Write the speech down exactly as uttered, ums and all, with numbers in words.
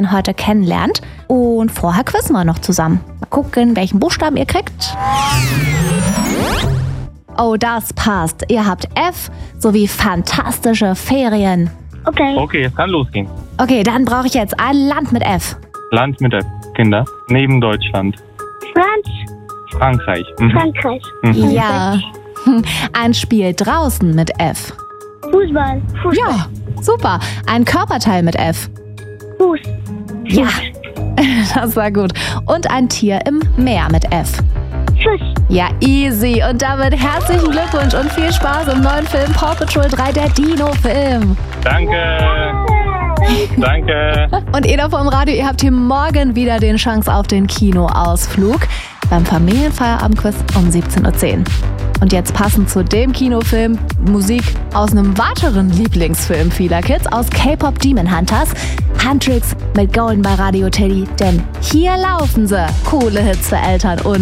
Eltern heute kennenlernt. Und vorher quizzen wir noch zusammen. Mal gucken, welchen Buchstaben ihr kriegt. Oh, das passt. Ihr habt F sowie fantastische Ferien. Okay. Okay, es kann losgehen. Okay, dann brauche ich jetzt ein Land mit F. Land mit der Kinder. Neben Deutschland. Franz, Frankreich. Mhm. Frankreich. Mhm. Ja. Ein Spiel draußen mit F. Fußball, Fußball. Ja, super. Ein Körperteil mit F. Fuß. Ja, das war gut. Und ein Tier im Meer mit F. Fisch. Ja, easy. Und damit herzlichen Glückwunsch und viel Spaß im neuen Film Paw Patrol drei, der Dino-Film. Danke. Danke. Und ihr da vom Radio, ihr habt hier morgen wieder den Chance auf den Kinoausflug beim Familienfeierabendquiz um siebzehn Uhr zehn. Und jetzt passend zu dem Kinofilm Musik aus einem weiteren Lieblingsfilm vieler Kids, aus K-Pop Demon Hunters, Huntrix mit Golden bei Radio Teddy. Denn hier laufen sie. Coole Hits für Eltern und